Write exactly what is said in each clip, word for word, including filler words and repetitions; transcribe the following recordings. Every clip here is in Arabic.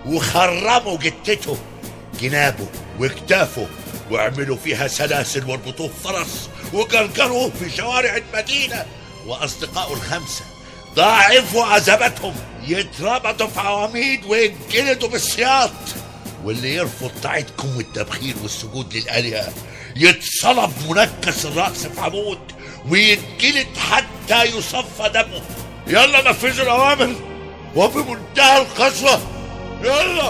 وخرموا جتته، جنابه وكتافه، واعملوا فيها سلاسل واربطوه فرس وجرجروه في شوارع المدينة. وأصدقائه الخمسة ضاعفوا عذاباتهم، يتربطوا في عواميد وينجلدوا بالسياط. واللي يرفض طاعتكم والتبخير والسجود للآلهة يتصلب منكس الرأس في عمود وينجلد حتى يصفى دمه. يلا نفذوا الأوامر وبمنتهى القسوة. يلا.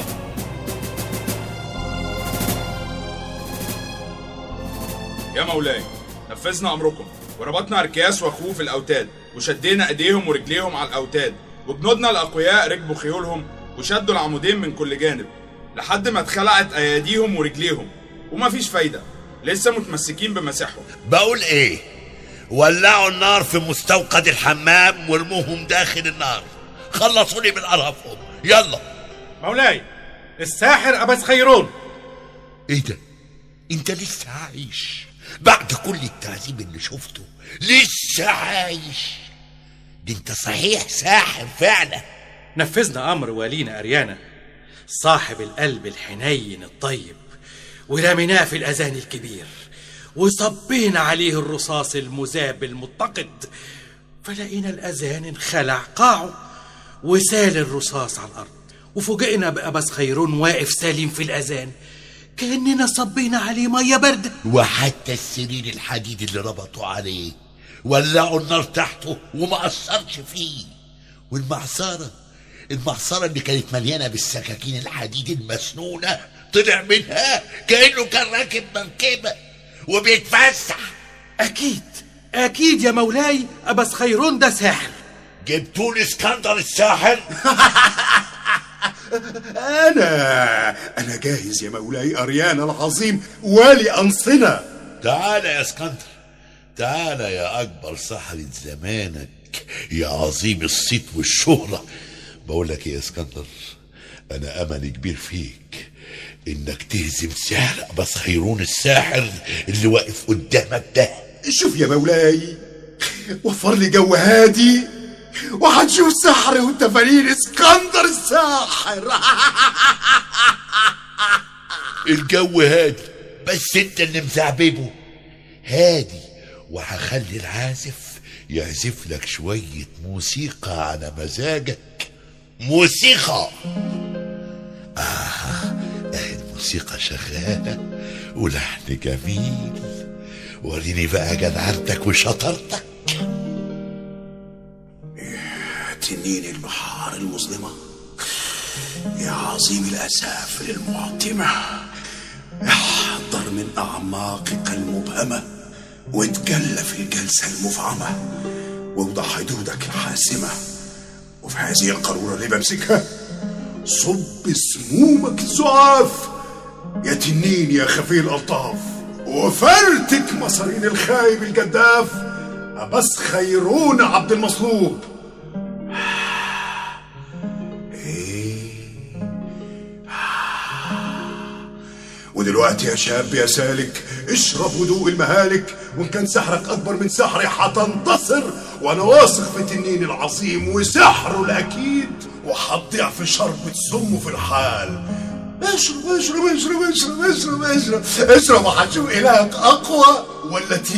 يا مولاي، نفذنا أمركم وربطنا أركياس وأخوه في الأوتاد، وشدينا أيديهم ورجليهم على الأوتاد، وجنودنا الأقوياء ركبوا خيولهم وشدوا العمودين من كل جانب لحد ما اتخلعت أياديهم ورجليهم، ومفيش فايدة، لسه متمسكين بمساحهم. بقول إيه؟ ولعوا النار في مستوقد الحمام وارموهم داخل النار، خلصوني من قرفهم. يلا. مولاي، الساحر أبس خيرون. إيه ده؟ أنت لسه عايش بعد كل التعذيب اللي شفته؟ لسه عايش؟ دي انت صحيح ساحر فعلا. نفذنا امر والينا اريانا صاحب القلب الحنين الطيب، ورميناه في الاذان الكبير، وصبينا عليه الرصاص المذاب المتقد، فلقينا الاذان انخلع قاعه وسال الرصاص على الارض، وفوجئنا بأبس خيرون واقف سليم في الاذان كأننا صبينا عليه ميه بارده. وحتى السرير الحديد اللي ربطوا عليه ولعوا النار تحته وما أثرش فيه. والمعصرة المعصرة اللي كانت مليانة بالسكاكين الحديد المسنونة طلع منها كأنه كان راكب مركبة وبيتفسح. أكيد أكيد يا مولاي أبس خيرون ده ساحر. جبتوا لي اسكندر الساحر؟ أنا أنا جاهز يا مولاي أريانا العظيم والي أنصنا. تعال يا اسكندر، تعال يا أكبر سحرة زمانك، يا عظيم الصيت والشهرة. بقولك يا اسكندر، أنا أمل كبير فيك إنك تهزم سحر أبس خيرون الساحر اللي واقف قدامك ده. شوف يا مولاي، وفر لي جو هادي وهتشوف سحر والتفانين اسكندر الساحر. الجو هادي بس انت اللي مزعببه. هادي، وهخلي العازف يعزف لك شوية موسيقى على مزاجك. موسيقى آه الموسيقى شغالة ولحن جميل. وريني بقى جدعنتك وشطارتك. تنين البحار المظلمة، يا عظيم الأسافل المعتمة، احضر من أعماقك المبهمة واتجلى في الجلسة المفعمة، ووضع حدودك الحاسمة، وفي هذه القارورة اللي بمسكها صب سمومك الزعاف يا تنين يا خفي الألطاف، وفرتك مصارين الخايب الجداف أبس خيرون عبد المصلوب. ودلوقتي يا شاب يا سالك اشرب هدوء المهالك، وان كان سحرك اكبر من سحري هتنتصر، وانا واثق في تنين العظيم وسحره الاكيد، وهتضيع في شربة سمه في الحال. اشرب اشرب اشرب اشرب اشرب اشرب اشرب وهتشوف الهك اقوى ولا